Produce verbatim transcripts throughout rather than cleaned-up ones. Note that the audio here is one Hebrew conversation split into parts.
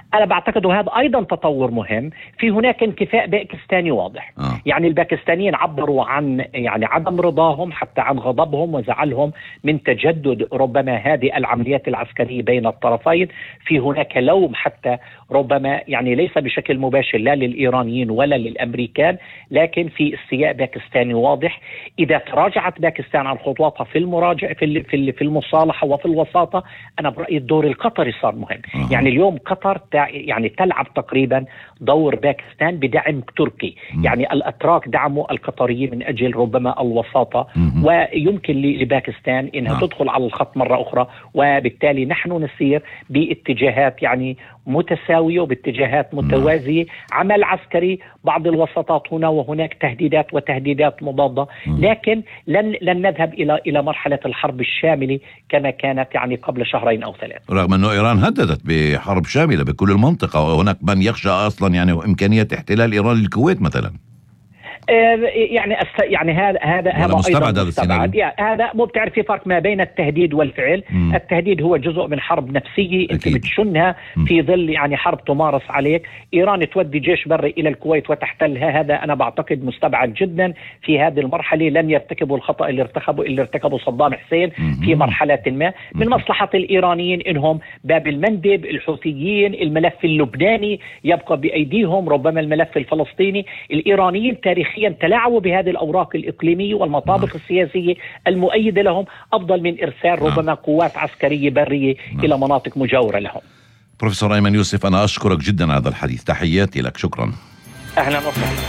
أنا بعتقد هذا أيضا تطور مهم. في هناك انكفاء باكستاني واضح. آه. يعني الباكستانيين عبروا عن يعني عدم رضاهم، حتى عن غضبهم وزعلهم من تجدد ربما هذه العمليات العسكرية بين الطرفين. في هناك لوم حتى ربما يعني ليس بشكل مباشر لا للإيرانيين ولا للأمريكان، لكن في استياء باكستاني واضح. إذا تراجعت باكستان عن خطواتها في المراجعة في في المصالحة وفي الوساطة، أنا برأيي الدور القطري صار مهم. آه. يعني اليوم قطر يعني تلعب تقريبا دور باكستان بدعم تركي. م. يعني الأتراك دعموا القطريين من أجل ربما الوساطة، م. ويمكن لباكستان إنها آه. تدخل على الخط مرة أخرى، وبالتالي نحن نسير باتجاهات يعني متساوية وباتجاهات متوازية. عمل عسكري، بعض الوساطات هنا وهناك، تهديدات وتهديدات مضادة، لكن لن لن نذهب إلى إلى مرحلة الحرب الشاملة كما كانت يعني قبل شهرين أو ثلاث. رغم أنه إيران هددت بحرب شاملة بكل المنطقة، وهناك من يخشى أصلا يعني إمكانية احتلال إيران للكويت مثلا. يعني يعني هذا هذا هذا مستبعد هذا السيناريو. يعني هذا مو بتعرف في فرق ما بين التهديد والفعل. م. التهديد هو جزء من حرب نفسية أكيد. انت بتشنها في ظل يعني حرب تمارس عليك. ايران تودي جيش بري الى الكويت وتحتلها، هذا انا بعتقد مستبعد جدا في هذه المرحلة. لن يرتكبوا الخطأ اللي ارتكبوا اللي ارتكبوا صدام حسين م. في مرحلة ما. من مصلحة الايرانيين انهم باب المندب، الحوثيين، الملف اللبناني يبقى بايديهم، ربما الملف الفلسطيني. الايرانيين تاريخيا تلاعبوا بهذه الأوراق الإقليمية والمطابق نعم. السياسية المؤيدة لهم أفضل من إرسال ربما نعم. قوات عسكرية برية نعم. إلى مناطق مجاورة لهم. بروفيسور أيمن يوسف، أنا أشكرك جدا على هذا الحديث، تحياتي لك، شكرا. أهلا وسهلا.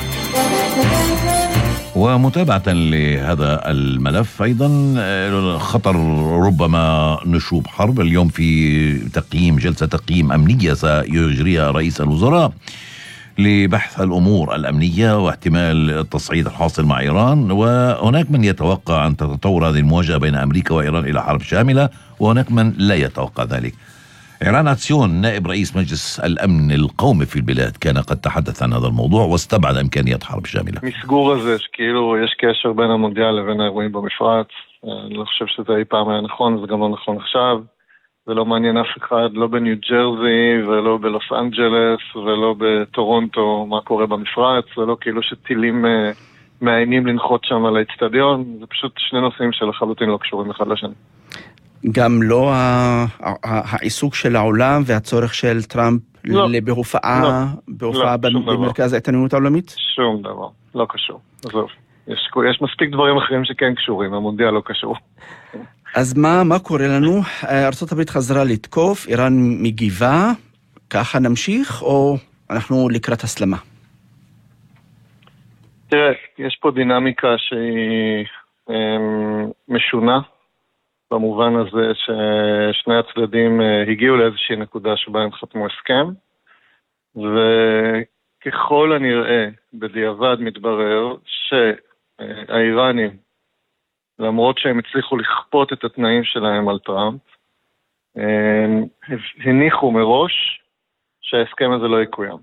ومتابعة لهذا الملف أيضا، خطر ربما نشوب حرب. اليوم في تقييم جلسة تقييم أمنية سيجريها رئيس الوزراء لبحث الأمور الأمنية واحتمال التصعيد الحاصل مع إيران، وهناك من يتوقع أن تتطور هذه المواجهة بين أمريكا وإيران إلى حرب شاملة، وهناك من لا يتوقع ذلك. عيران عتسيون نائب رئيس مجلس الأمن القومي في البلاد كان قد تحدث عن هذا الموضوع واستبعد إمكانية حرب شاملة. מסגור הזה שכאילו יש קשר בין המונדיאל לבין האירועים במפרץ, אני לא חושב שזה אי פעם היה נכון, זה גם לא נכון עכשיו. זה לא מעניין אף אחד, לא בניו ג'רזי ולא בלוס אנג'לס ולא בטורונטו מה קורה במפרץ, זה לא כאילו שטילים מעיינים לנחות שם על האצטדיון, זה פשוט שני נושאים שלחלוטין לא קשורים אחד לשני. גם לא העיסוק של העולם והצורך של טראמפ בהופעה במרכז ההתעניינות העולמית? שום דבר, לא קשור. עזוב, יש מספיק דברים אחרים שכן קשורים, המונדיאל לא קשור. אז מה, מה קורה לנו? ארצות הברית חזרה לתקוף, איראן מגיבה, ככה נמשיך, או אנחנו לקראת הסלמה? תראה, יש פה דינמיקה שהיא משונה, במובן הזה ששני הצדדים הגיעו לאיזושהי נקודה שבה הם חתמו הסכם, וככל הנראה בדיעבד מתברר שהאיראנים, למרות שהם הצליחו לכפות את התנאים שלהם על טראמפ, הניחו מראש שההסכם הזה לא יקוים.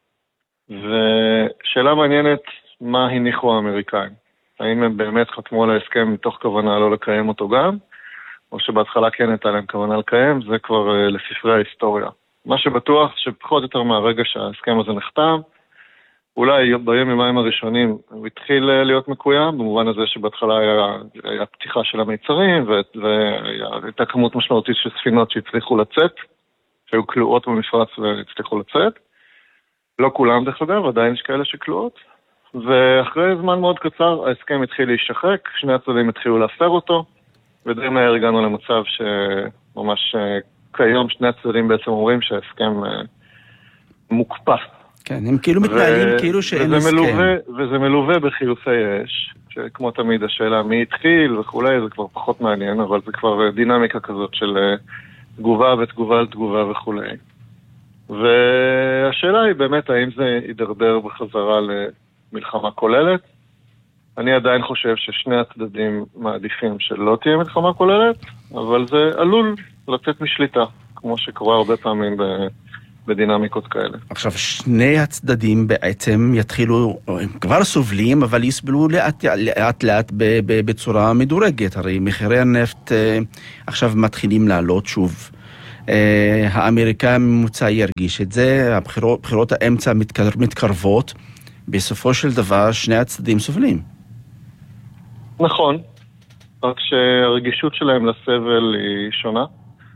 ושאלה מעניינת, מה הניחו האמריקאים? האם הם באמת חתמו על ההסכם מתוך כוונה לא לקיים אותו גם, או שבהתחלה כן הייתה להם כוונה לקיים? זה כבר לספרי ההיסטוריה. מה שבטוח שפחות או יותר מהרגע שההסכם הזה נחתם, אולי ביום ימיים הראשונים הוא התחיל להיות מקוים, במובן הזה שבהתחלה היה, היה פתיחה של המיצרים, והייתה כמות משמעותית של ספינות שהצליחו לצאת, שהיו כלואות במפרץ והצליחו לצאת. לא כולם דרך אגב, עדיין יש כאלה שכלואות. ואחרי זמן מאוד קצר ההסכם התחיל להישחק, שני הצדדים התחילו להפר אותו, ודי מהר הגענו למצב שממש כיום שני הצדדים בעצם אומרים שההסכם מוקפא. כן, הם כאילו מתנהלים כאילו שאין הסכם. וזה מלווה בחילופי אש, שכמו תמיד השאלה מי התחיל וכולי, זה כבר פחות מעניין, אבל זה כבר דינמיקה כזאת של תגובה ותגובה על תגובה וכולי. והשאלה היא באמת האם זה יידרדר בחזרה למלחמה כוללת. אני עדיין חושב ששני הצדדים מעדיפים שלא תהיה מלחמה כוללת, אבל זה עלול לצאת משליטה, כמו שקורה הרבה פעמים ב... בדינמיקות כאלה. עכשיו, שני הצדדים בעצם יתחילו, הם כבר סובלים, אבל יסבלו לאט לאט, לאט בצורה מדורגת. הרי מחירי הנפט עכשיו מתחילים לעלות שוב. האמריקאי הממוצע ירגיש את זה, הבחירות, בחירות האמצע מתקר, מתקרבות, בסופו של דבר שני הצדדים סובלים. נכון, רק שהרגישות שלהם לסבל היא שונה,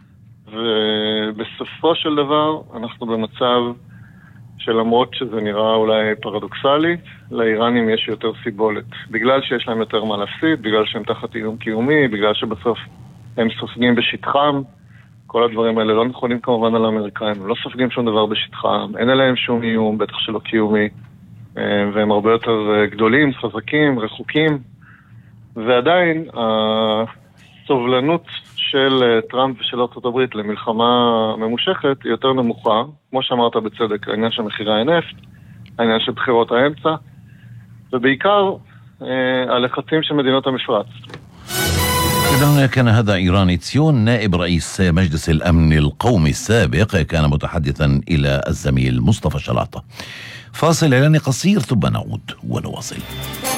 ובסופו של דבר אנחנו במצב שלמרות שזה נראה אולי פרדוקסלי, לאיראנים יש יותר סיבולת. בגלל שיש להם יותר מה להפסיד, בגלל שהם תחת איום קיומי, בגלל שבסוף הם סופגים בשטחם, כל הדברים האלה לא נכונים כמובן על האמריקאים, הם לא סופגים שום דבר בשטחם, אין עליהם שום איום, בטח שלא קיומי, והם הרבה יותר גדולים, חזקים, רחוקים, ועדיין הסובלנות של טראמפ ושל ארצות הברית למלחמה ממושכת היא יותר נמוכה, כמו שאמרת בצדק, העניין של מחירי הנפט, העניין של בחירות האמצע, ובעיקר הלחצים של מדינות המפרץ. إذن كان هذا إيراني تسيون نائب رئيس مجلس الأمن القومي السابق كان متحدثا إلى الزميل مصطفى شلاطة. فاصل إعلاني قصير ثم نعود ونواصل.